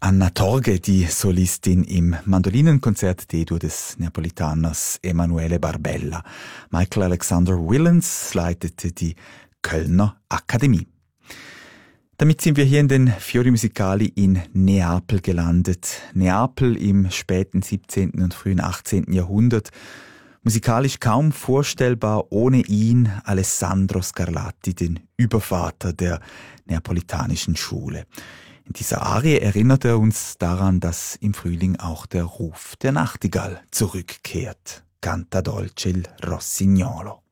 Anna Torghe, die Solistin im Mandolinenkonzert D-Dur des Neapolitaners Emanuele Barbella. Michael Alexander Willens leitete die Kölner Akademie. Damit sind wir hier in den Fiori Musicali in Neapel gelandet. Neapel im späten 17. und frühen 18. Jahrhundert. Musikalisch kaum vorstellbar ohne ihn, Alessandro Scarlatti, den Übervater der neapolitanischen Schule. In dieser Arie erinnert er uns daran, dass im Frühling auch der Ruf der Nachtigall zurückkehrt. Canta dolce il rossignolo.